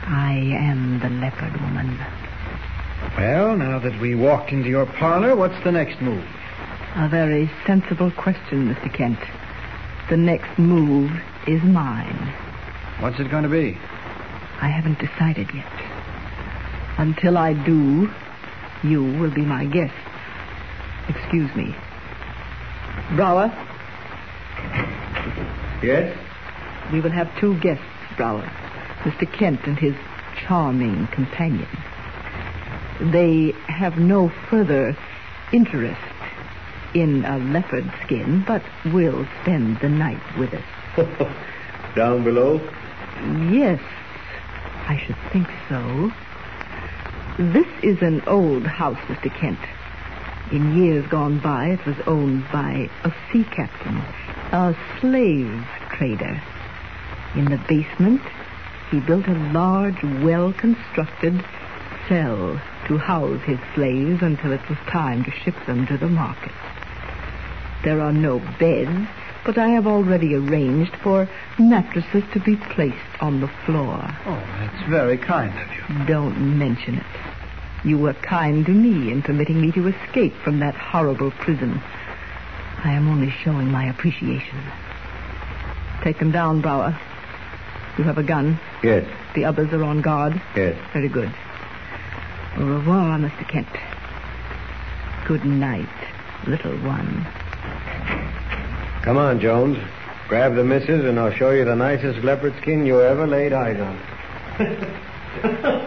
I am the leopard woman. Well, now that we walked into your parlor, what's the next move? A very sensible question, Mr. Kent. The next move is mine. What's it going to be? I haven't decided yet. Until I do, you will be my guest. Excuse me. Brower? Yes? We will have two guests, Brower. Mr. Kent and his charming companion. They have no further interest in a leopard skin, but will spend the night with us. Down below? Yes, I should think so. This is an old house, Mr. Kent. In years gone by, it was owned by a sea captain, a slave trader. In the basement, he built a large, well-constructed cell to house his slaves until it was time to ship them to the market. There are no beds, but I have already arranged for mattresses to be placed on the floor. Oh, that's very kind of you. Don't mention it. You were kind to me in permitting me to escape from that horrible prison. I am only showing my appreciation. Take them down, Brower. You have a gun? Yes. The others are on guard? Yes. Very good. Au revoir, Mr. Kent. Good night, little one. Come on, Jones. Grab the missus and I'll show you the nicest leopard skin you ever laid eyes on.